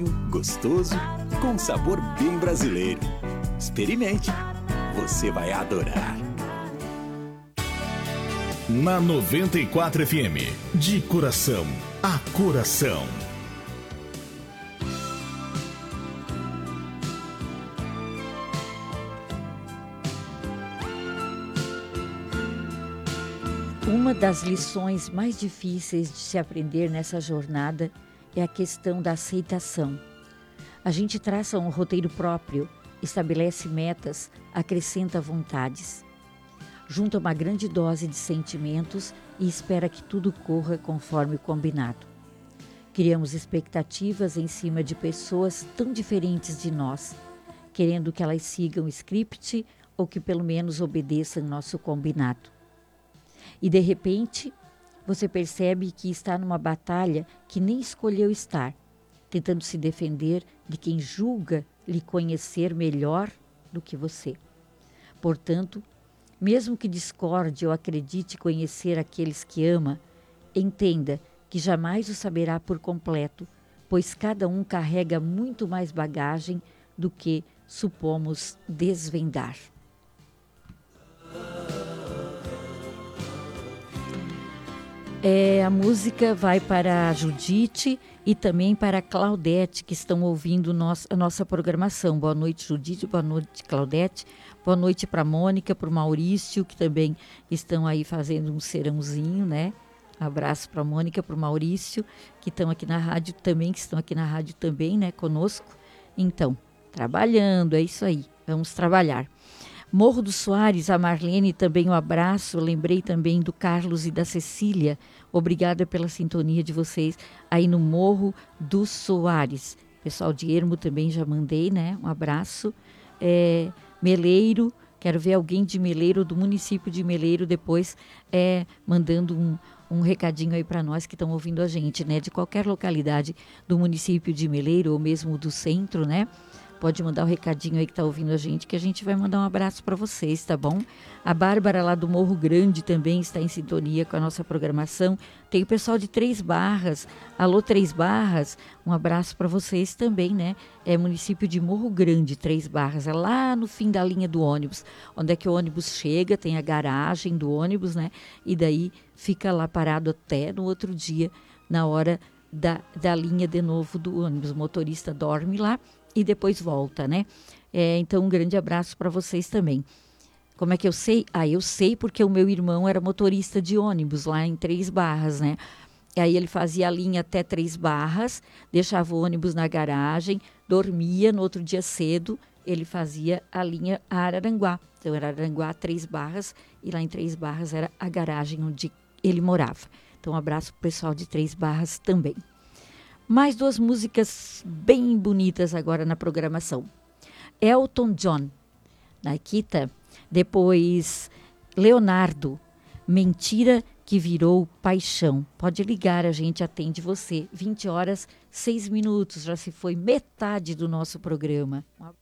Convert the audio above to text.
Gostoso, com sabor bem brasileiro. Experimente, você vai adorar. Na 94 FM, de coração a coração. Uma das lições mais difíceis de se aprender nessa jornada é a questão da aceitação. A gente traça um roteiro próprio, estabelece metas, acrescenta vontades. Junta uma grande dose de sentimentos e espera que tudo corra conforme o combinado. Criamos expectativas em cima de pessoas tão diferentes de nós, querendo que elas sigam o script ou que pelo menos obedeçam nosso combinado. E de repente, você percebe que está numa batalha que nem escolheu estar, tentando se defender de quem julga lhe conhecer melhor do que você. Portanto, mesmo que discorde ou acredite conhecer aqueles que ama, entenda que jamais o saberá por completo, pois cada um carrega muito mais bagagem do que supomos desvendar. A música vai para a Judite e também para a Claudete, que estão ouvindo a nossa programação. Boa noite, Judite, boa noite, Claudete, boa noite para a Mônica, para o Maurício, que também estão aí fazendo um serãozinho, né? Abraço para a Mônica, para o Maurício, que estão aqui na rádio também, né, conosco. Então, trabalhando, é isso aí, vamos trabalhar. Morro do Soares, a Marlene, também um abraço. Lembrei também do Carlos e da Cecília. Obrigada pela sintonia de vocês aí no Morro do Soares. Pessoal de Ermo também já mandei, né? Um abraço. Meleiro, quero ver alguém de Meleiro, do município de Meleiro, depois mandando um recadinho aí para nós que estão ouvindo a gente, né? De qualquer localidade do município de Meleiro ou mesmo do centro, né? Pode mandar um recadinho aí que está ouvindo a gente, que a gente vai mandar um abraço para vocês, tá bom? A Bárbara lá do Morro Grande também está em sintonia com a nossa programação. Tem o pessoal de Três Barras. Alô, Três Barras, um abraço para vocês também, né? É município de Morro Grande, Três Barras. É lá no fim da linha do ônibus. Onde é que o ônibus chega, tem a garagem do ônibus, né? E daí fica lá parado até no outro dia, na hora da linha de novo do ônibus. O motorista dorme lá e depois volta, né? Então, um grande abraço para vocês também. Como é que eu sei? Eu sei porque o meu irmão era motorista de ônibus lá em Três Barras, né? E aí ele fazia a linha até Três Barras, deixava o ônibus na garagem, dormia, no outro dia cedo ele fazia a linha Araranguá. Então, era Araranguá, Três Barras, e lá em Três Barras era a garagem onde ele morava. Então, um abraço para o pessoal de Três Barras também. Mais duas músicas bem bonitas agora na programação. Elton John, Nikita. Depois Leonardo, Mentira que Virou Paixão. Pode ligar, a gente atende você. 20 horas, 6 minutos. Já se foi metade do nosso programa.